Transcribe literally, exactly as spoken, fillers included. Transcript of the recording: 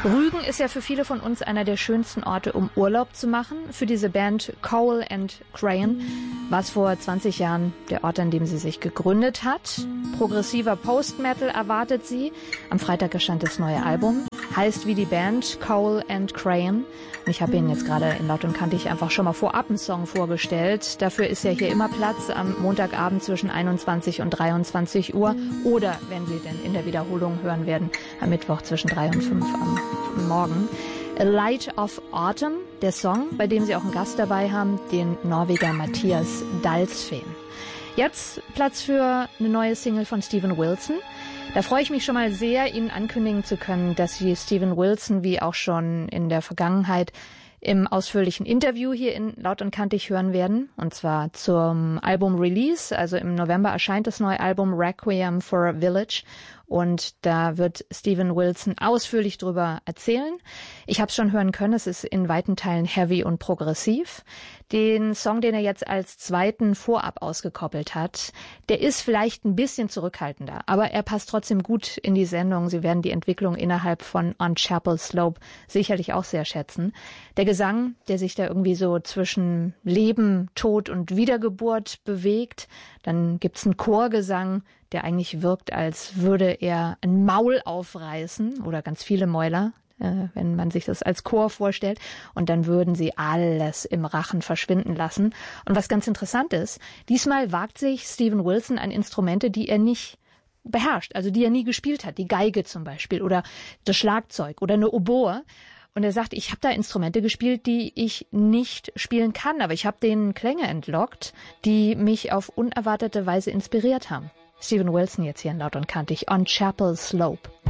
Rügen ist ja für viele von uns einer der schönsten Orte, um Urlaub zu machen. Für diese Band Cowell and Crayon war es vor zwanzig Jahren der Ort, an dem sie sich gegründet hat. Progressiver Post-Metal erwartet sie. Am Freitag erscheint das neue Album. Heißt wie die Band Cowell and Crayon. Und ich habe Ihnen jetzt gerade in Laut und Kantig einfach schon mal vorab einen Song vorgestellt. Dafür ist ja hier immer Platz am Montagabend zwischen einundzwanzig und dreiundzwanzig Uhr. Oder, wenn Sie denn in der Wiederholung hören werden, am Mittwoch zwischen drei und fünf am Morgen. A Light of Autumn, der Song, bei dem Sie auch einen Gast dabei haben, den Norweger Mathias Dalsfeen. Jetzt Platz für eine neue Single von Steven Wilson. Da freue ich mich schon mal sehr, Ihnen ankündigen zu können, dass wir Steven Wilson, wie auch schon in der Vergangenheit, im ausführlichen Interview hier in Laut und Kantig hören werden. Und zwar zum Album-Release. Also im November erscheint das neue Album Requiem for a Village. Und da wird Steven Wilson ausführlich drüber erzählen. Ich habe es schon hören können, es ist in weiten Teilen heavy und progressiv. Den Song, den er jetzt als zweiten vorab ausgekoppelt hat, der ist vielleicht ein bisschen zurückhaltender, aber er passt trotzdem gut in die Sendung. Sie werden die Entwicklung innerhalb von On Chapel Slope sicherlich auch sehr schätzen. Der Gesang, der sich da irgendwie so zwischen Leben, Tod und Wiedergeburt bewegt. Dann gibt's einen Chorgesang, der eigentlich wirkt, als würde er ein Maul aufreißen oder ganz viele Mäuler, äh, wenn man sich das als Chor vorstellt. Und dann würden sie alles im Rachen verschwinden lassen. Und was ganz interessant ist, diesmal wagt sich Steven Wilson an Instrumente, die er nicht beherrscht, also die er nie gespielt hat. Die Geige zum Beispiel oder das Schlagzeug oder eine Oboe. Und er sagt, ich habe da Instrumente gespielt, die ich nicht spielen kann, aber ich habe denen Klänge entlockt, die mich auf unerwartete Weise inspiriert haben. Steven Wilson jetzt hier in Laut und Kantig, On Chapel Slope.